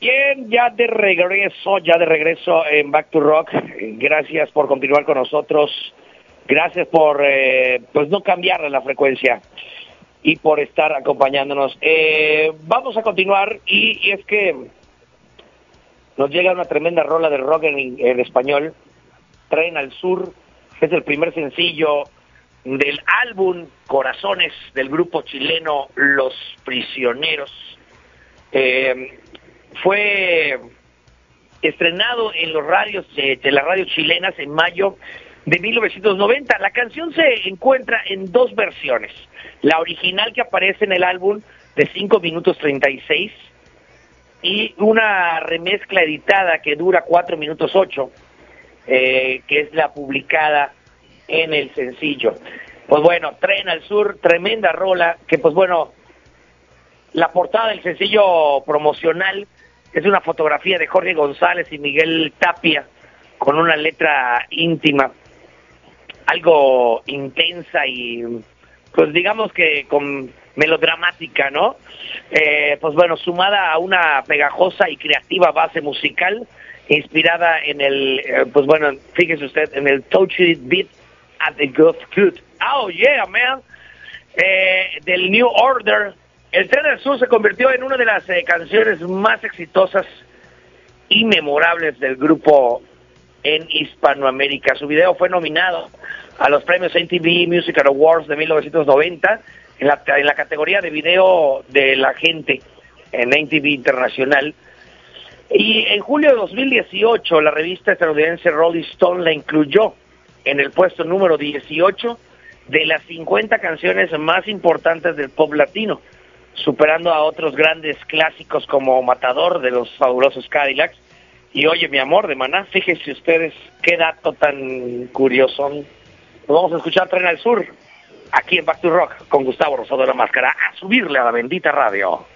Bien, ya de regreso en Back to Rock. Gracias por continuar con nosotros. Gracias por pues no cambiar la frecuencia y por estar acompañándonos. Vamos a continuar y es que nos llega una tremenda rola de rock en español. Tren al Sur, es el primer sencillo del álbum Corazones del grupo chileno Los Prisioneros. Fue estrenado en los radios de las radios chilenas en mayo de 1990. La canción se encuentra en dos versiones. La original que aparece en el álbum de 5 minutos 36 y una remezcla editada que dura 4 minutos 8, que es la publicada en el sencillo. Pues bueno, Tren al Sur, tremenda rola, que pues bueno, la portada del sencillo promocional es una fotografía de Jorge González y Miguel Tapia con una letra íntima, algo intensa y pues digamos que con melodramática, ¿no? Pues bueno, sumada a una pegajosa y creativa base musical inspirada en el, pues bueno, fíjese usted, en el Touchy Beat at the Good. Oh yeah, man. Del New Order. El Tren del Sur se convirtió en una de las canciones más exitosas y memorables del grupo en Hispanoamérica. Su video fue nominado a los premios MTV Music Awards de 1990 en la categoría de video de la gente en MTV Internacional. Y en julio de 2018 la revista estadounidense Rolling Stone la incluyó en el puesto número 18 de las 50 canciones más importantes del pop latino, superando a otros grandes clásicos como Matador de los fabulosos Cadillacs y Oye mi amor de Maná. Fíjense ustedes qué dato tan curioso. Nos vamos a escuchar Tren al Sur aquí en Back to Rock con Gustavo Rosado de la Máscara, a subirle a la bendita radio.